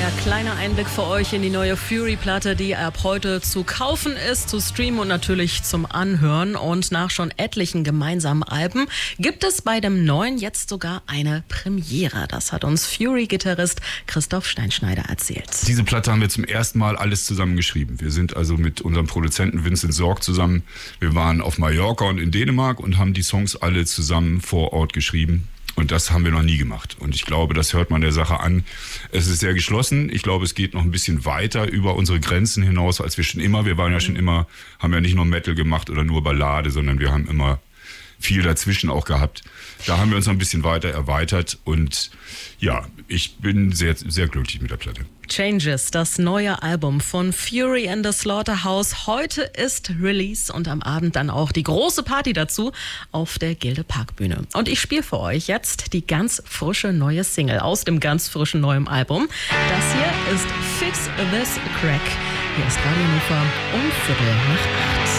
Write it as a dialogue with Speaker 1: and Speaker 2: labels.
Speaker 1: Ja, kleiner Einblick für euch in die neue Fury-Platte, die ab heute zu kaufen ist, zu streamen und natürlich zum Anhören. Und nach schon etlichen gemeinsamen Alben gibt es bei dem neuen jetzt sogar eine Premiere. Das hat uns Fury-Gitarrist Christoph Steinschneider erzählt.
Speaker 2: Diese Platte haben wir zum ersten Mal alles zusammen geschrieben. Wir sind also mit unserem Produzenten Vincent Sorg zusammen. Wir waren auf Mallorca und in Dänemark und haben die Songs alle zusammen vor Ort geschrieben. Und das haben wir noch nie gemacht. Und ich glaube, das hört man der Sache an. Es ist sehr geschlossen. Ich glaube, es geht noch ein bisschen weiter über unsere Grenzen hinaus, als wir schon immer. Wir waren ja schon immer, haben ja nicht nur Metal gemacht oder nur Ballade, sondern wir haben immer viel dazwischen auch gehabt. Da haben wir uns noch ein bisschen weiter erweitert. Und ja, ich bin sehr, sehr glücklich mit der Platte.
Speaker 1: Changes, das neue Album von Fury and the Slaughterhouse. Heute ist Release und am Abend dann auch die große Party dazu auf der Gilde Parkbühne. Und ich spiele für euch jetzt die ganz frische neue Single aus dem ganz frischen neuen Album. Das hier ist Fix This Crack. Hier ist Radio Hannover um 7:45.